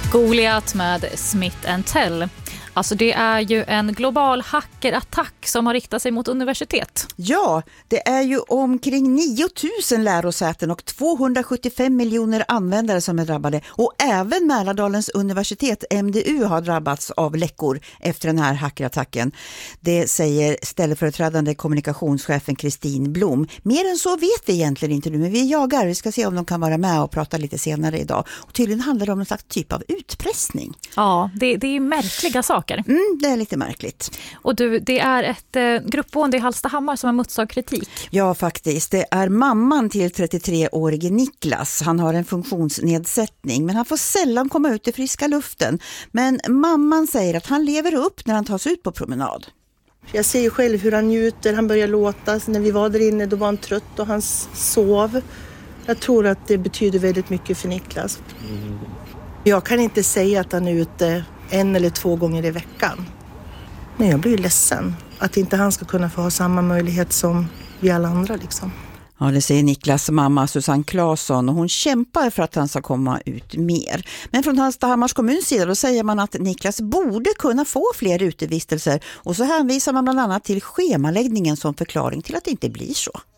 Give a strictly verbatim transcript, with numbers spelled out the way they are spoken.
Goliat med Smith and Tell. Alltså det är ju en global hackerattack som har riktat sig mot universitet. Ja, det är ju omkring nio tusen lärosäten och tvåhundrasjuttiofem miljoner användare som är drabbade. Och även Mälardalens universitet, M D U, har drabbats av läckor efter den här hackerattacken. Det säger ställföreträdande kommunikationschefen Kristin Blom. Mer än så vet vi egentligen inte nu, men vi jagar. Vi ska se om de kan vara med och prata lite senare idag. Och tydligen handlar det om en slags typ av utpressning. Ja, det, det är märkliga saker. Mm, det är lite märkligt. Och du, det är ett eh, gruppboende i Hallstahammar som har mötts av kritik. Ja, faktiskt. Det är mamman till trettiotre-årige Niklas. Han har en funktionsnedsättning, men han får sällan komma ut i friska luften. Men mamman säger att han lever upp när han tas ut på promenad. Jag ser ju själv hur han njuter, han börjar låta. När vi var där inne då var han trött och han sov. Jag tror att det betyder väldigt mycket för Niklas. Mm. Jag kan inte säga att han är ute en eller två gånger i veckan. Men jag blir ju ledsen att inte han ska kunna få ha samma möjlighet som vi alla andra liksom. Ja, det säger Niklas mamma Susanne Claesson och hon kämpar för att han ska komma ut mer. Men från Hallstahammars kommuns sida då säger man att Niklas borde kunna få fler utevistelser och så hänvisar man bland annat till schemaläggningen som förklaring till att det inte blir så.